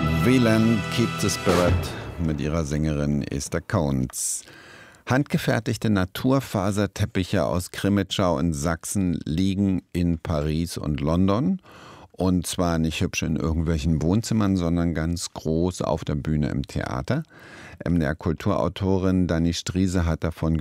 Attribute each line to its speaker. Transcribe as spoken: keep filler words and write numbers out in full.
Speaker 1: Wieland Keep the Spirit mit ihrer Sängerin Esther Kaunz. Handgefertigte Naturfaserteppiche aus Krimitschau in Sachsen liegen in Paris und London. Und zwar nicht hübsch in irgendwelchen Wohnzimmern, sondern ganz groß auf der Bühne im Theater. M D R-Kulturautorin Dani Striese hat davon